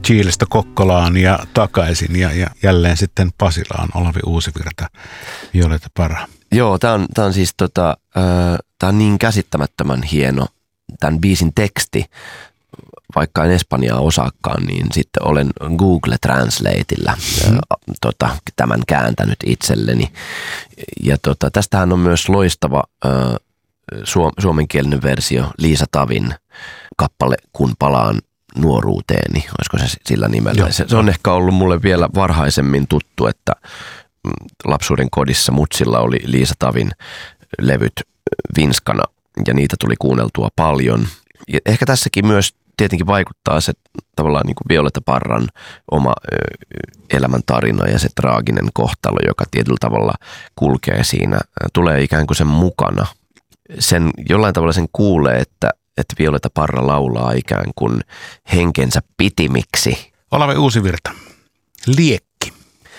Chilestä Kokkolaan ja takaisin ja jälleen sitten Pasilaan Olavi Uusivirta, Violeta Parra. Joo, tää on siis tää on niin käsittämättömän hieno tämän biisin teksti. Vaikka en espanjaa osaakaan, niin sitten olen Google Translateillä tämän kääntänyt itselleni. Ja tästähän on myös loistava suomenkielinen versio Liisa Tavin kappale Kun palaan nuoruuteeni. Olisiko se sillä nimellä? Se on ehkä ollut mulle vielä varhaisemmin tuttu, että lapsuuden kodissa mutsilla oli Liisa Tavin levyt vinskana ja niitä tuli kuunneltua paljon. Ja ehkä tässäkin myös tietenkin vaikuttaa se tavallaan niin kuin Violeta Parran oma elämäntarina ja se traaginen kohtalo, joka tietyllä tavalla kulkee siinä, tulee ikään kuin sen mukana. Sen, jollain tavalla sen kuulee, että Violeta Parra laulaa ikään kuin henkensä pitimiksi. Olavi Uusivirta, Liekki.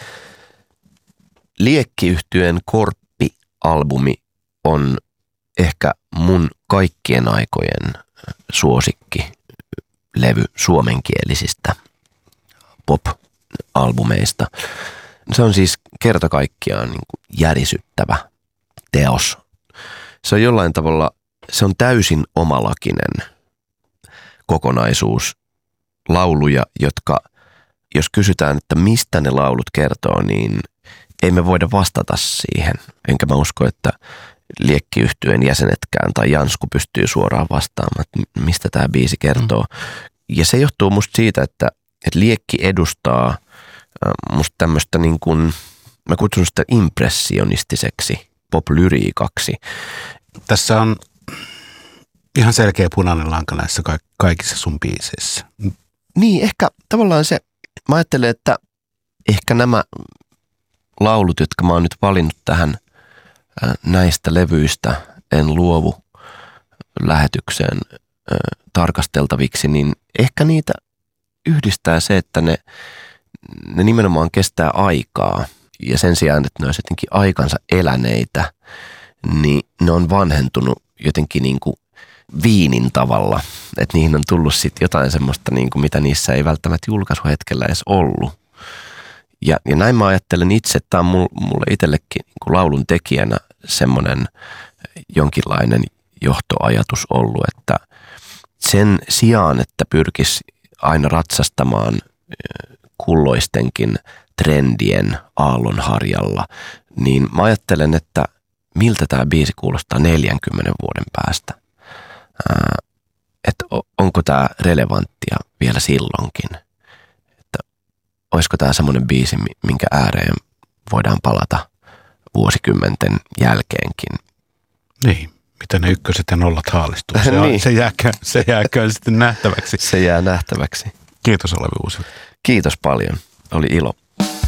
Liekki-yhtyeen Korppi-albumi on ehkä mun kaikkien aikojen suosikki levy suomenkielisistä pop-albumeista. Se on siis kerta kaikkiaan niin kuin järisyttävä teos. Se on jollain tavalla, se on täysin omalakinen kokonaisuus. Lauluja, jotka, jos kysytään, että mistä ne laulut kertoo, niin ei me voida vastata siihen. Enkä mä usko, että Liekki-yhtyeen jäsenetkään tai Jansku pystyy suoraan vastaamaan, että mistä tämä biisi kertoo. Ja se johtuu musta siitä, että Liekki edustaa musta tämmöistä niin kuin, mä kutsun sitä impressionistiseksi pop-lyriikaksi. Tässä on ihan selkeä punainen lanka näissä kaikissa sun biiseissä. Niin, ehkä tavallaan se, mä ajattelen, että ehkä nämä laulut, jotka mä oon nyt valinnut tähän näistä levyistä En luovu lähetykseen tarkasteltaviksi, niin ehkä niitä yhdistää se, että ne nimenomaan kestää aikaa ja sen sijaan, että ne olisi jotenkin aikansa eläneitä, niin ne on vanhentunut jotenkin niin kuin viinin tavalla, että niihin on tullut sitten jotain semmoista, niin kuin mitä niissä ei välttämättä julkaisuhetkellä edes ollut. Ja näin mä ajattelen itse, että tämä on mulle itsellekin niin kuin laulun tekijänä semmoinen jonkinlainen johtoajatus ollut, että sen sijaan, että pyrkisi aina ratsastamaan kulloistenkin trendien aallonharjalla, niin mä ajattelen, että miltä tämä biisi kuulostaa 40 vuoden päästä. Että onko tämä relevanttia vielä silloinkin. Että olisiko tämä semmoinen biisi, minkä ääreen voidaan palata vuosikymmenten jälkeenkin. Niin, mitä ne ykköset ja nollat haalistuu. Niin. Se jääköön sitten nähtäväksi. Se jää nähtäväksi. Kiitos Olavi Uusivirta. Kiitos paljon. Oli ilo.